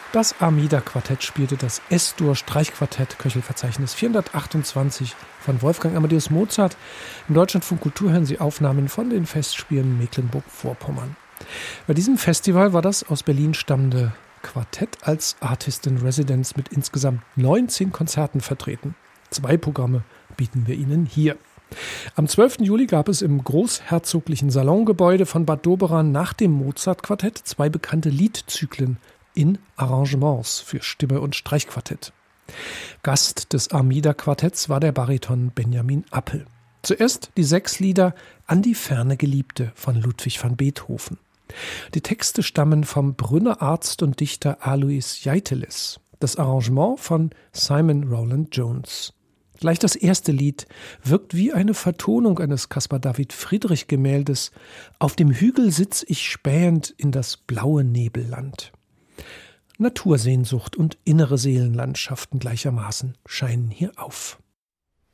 Das Armida-Quartett spielte das S-Dur-Streichquartett, Köchelverzeichnis 428 von Wolfgang Amadeus Mozart. Im Deutschlandfunk Kultur hören Sie Aufnahmen von den Festspielen Mecklenburg-Vorpommern. Bei diesem Festival war das aus Berlin stammende Quartett als Artist in Residence mit insgesamt 19 Konzerten vertreten. 2 Programme bieten wir Ihnen hier. Am 12. Juli gab es im großherzoglichen Salongebäude von Bad Doberan nach dem Mozart-Quartett 2 bekannte Liedzyklen in Arrangements für Stimme und Streichquartett. Gast des Armida-Quartetts war der Bariton Benjamin Appel. Zuerst die 6 Lieder An die ferne Geliebte von Ludwig van Beethoven. Die Texte stammen vom Brünner Arzt und Dichter Alois Jeiteles. Das Arrangement von Simon Rowland Jones. Gleich das erste Lied wirkt wie eine Vertonung eines Caspar David Friedrich Gemäldes. Auf dem Hügel sitz ich spähend in das blaue Nebelland. Natursehnsucht und innere Seelenlandschaften gleichermaßen scheinen hier auf.